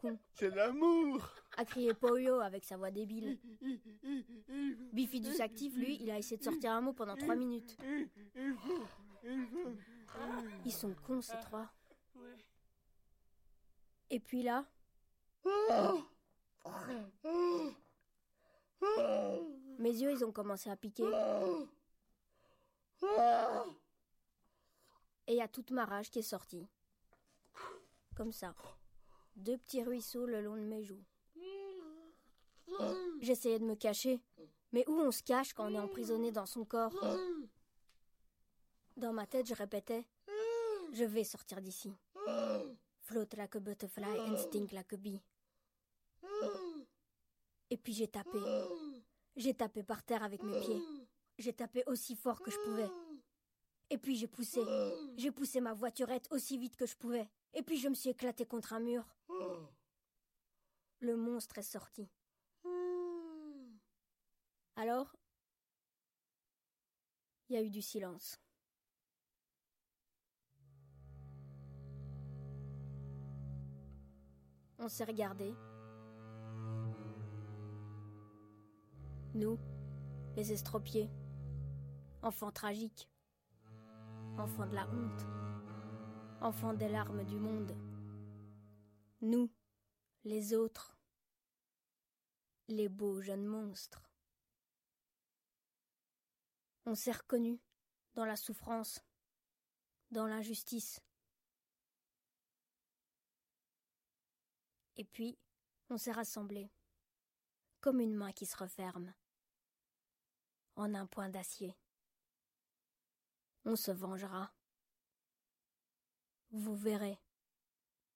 con ?» C'est l'amour !» a crié Pollo avec sa voix débile. Bifidus actif, lui, il a essayé de sortir un mot pendant 3 minutes. Ils sont cons, ces trois. Et puis là... Mes yeux, ils ont commencé à piquer. Et il y a toute ma rage qui est sortie. Comme ça. 2 petits ruisseaux le long de mes joues. J'essayais de me cacher. Mais où on se cache quand on est emprisonné dans son corps? Dans ma tête, je répétais: je vais sortir d'ici. Float like a butterfly and stink like a bee. Et puis j'ai tapé. J'ai tapé par terre avec mes pieds. J'ai tapé aussi fort que je pouvais. Et puis j'ai poussé. J'ai poussé ma voiturette aussi vite que je pouvais. Et puis je me suis éclaté contre un mur. Le monstre est sorti. Alors, il y a eu du silence. On s'est regardés. Nous, les estropiés, enfants tragiques, enfants de la honte, enfants des larmes du monde. Nous, les autres, les beaux jeunes monstres. On s'est reconnus dans la souffrance, dans l'injustice. Et puis, on s'est rassemblés, comme une main qui se referme, en un point d'acier. On se vengera. Vous verrez.